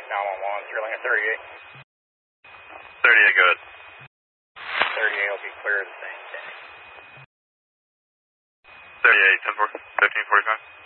911, Sterling at 38. 38, go ahead. 38 will be clear the same day. 38, 10-4, 1545.